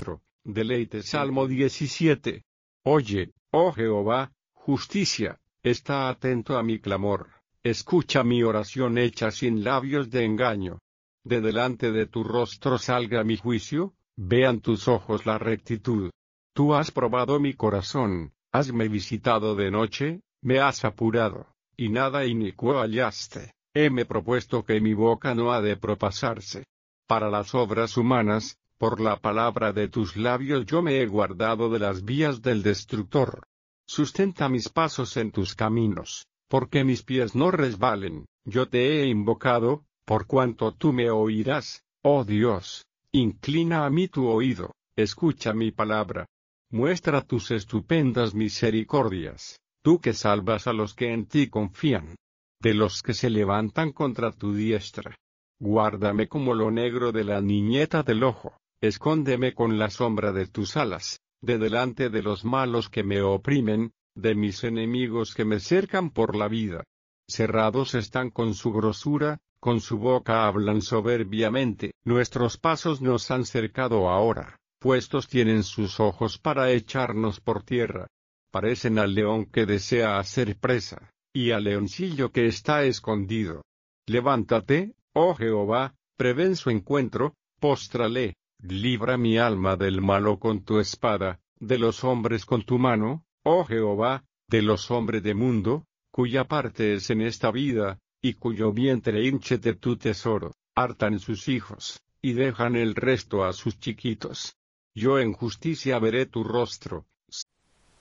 rostro. Deleite. Salmo 17. Oye, oh Jehová, justicia, está atento a mi clamor, escucha mi oración hecha sin labios de engaño. De delante de tu rostro salga mi juicio, vean tus ojos la rectitud. Tú has probado mi corazón, hasme visitado de noche, me has apurado, y nada inicuo hallaste. Heme propuesto que mi boca no ha de propasarse. Para las obras humanas, por la palabra de tus labios yo me he guardado de las vías del destructor. Sustenta mis pasos en tus caminos, porque mis pies no resbalen. Yo te he invocado, por cuanto tú me oirás, oh Dios. Inclina a mí tu oído, escucha mi palabra. Muestra tus estupendas misericordias, tú que salvas a los que en ti confían. De los que se levantan contra tu diestra. Guárdame como lo negro de la niñeta del ojo, escóndeme con la sombra de tus alas, de delante de los malos que me oprimen, de mis enemigos que me cercan por la vida. Cerrados están con su grosura, con su boca hablan soberbiamente. Nuestros pasos nos han cercado ahora, puestos tienen sus ojos para echarnos por tierra. Parecen al león que desea hacer presa, y al leoncillo que está escondido. Levántate, oh Jehová, prevén su encuentro, póstrale, libra mi alma del malo con tu espada, de los hombres con tu mano, oh Jehová, de los hombres de mundo, cuya parte es en esta vida, y cuyo vientre hinchete tu tesoro, hartan sus hijos, y dejan el resto a sus chiquitos. Yo en justicia veré tu rostro,